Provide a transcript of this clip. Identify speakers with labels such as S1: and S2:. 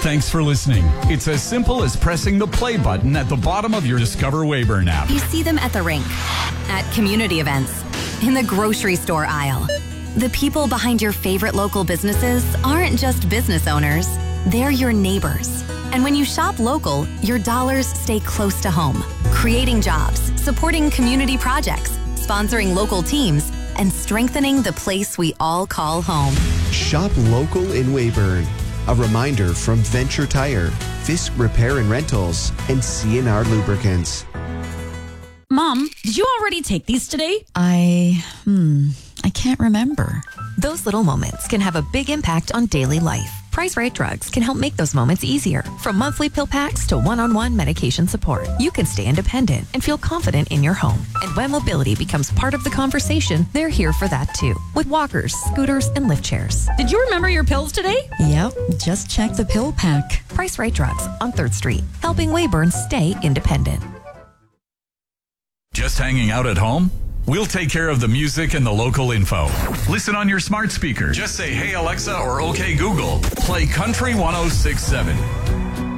S1: Thanks for listening. It's as simple as pressing the play button at the bottom of your Discover Weyburn app.
S2: You see them at the rink, at community events, in the grocery store aisle. The people behind your favorite local businesses aren't just business owners, they're your neighbors. And when you shop local, your dollars stay close to home, creating jobs, supporting community projects, sponsoring local teams, and strengthening the place we all call home.
S3: Shop local in Weyburn. A reminder from Venture Tire, Fisk Repair and Rentals, and CNR Lubricants.
S4: Mom, did you already take these today?
S5: I can't remember. Those little moments can have a big impact on daily life. Price Right Drugs can help make those moments easier. From monthly pill packs to one-on-one medication support, you can stay independent and feel confident in your home. And when mobility becomes part of the conversation, they're here for that too. With walkers, scooters, and lift chairs.
S4: Did you remember your pills today?
S5: Yep, just check the pill pack. Price Right Drugs on 3rd Street, helping Weyburn stay independent.
S1: Just hanging out at home? We'll take care of the music and the local info. Listen on your smart speaker. Just say, "Hey Alexa," or "Okay Google." Play Country 106.7.